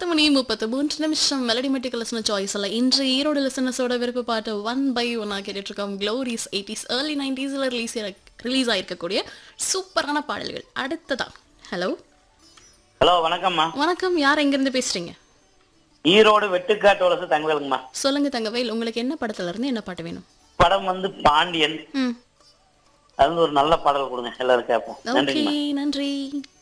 10:33 melody மெட்டிக் listener சாய்ஸ்ல இன்று ஈரோடு லிசனர்ஸோட விருப்ப பாட்டு ஒன் பை ஒன்னா கேட்டுட்டு இருக்கோம். க்ளோரிஸ் 80s ஏர்லி 90ஸ்ல ரிலீஸ் ஆயிருக்கக்கூடிய சூப்பரான பாடல்கள். அடுத்ததா ஹலோ ஹலோ வணக்கம்மா. வணக்கம், யார் எங்கிருந்து பேசுறீங்க? ஈரோடு வெட்டுக்காட்டு தங்கவேலுங்கம்மா. சொல்லுங்க தங்கவேல், உங்களுக்கு என்ன படத்துல இருந்து என்ன பாட்டு வேணும்? படம் பாண்டியன். ம் அது ஒரு நல்ல பாடல் கொடுங்க, எல்லாரும் கேட்போம். ஓகே, நன்றி.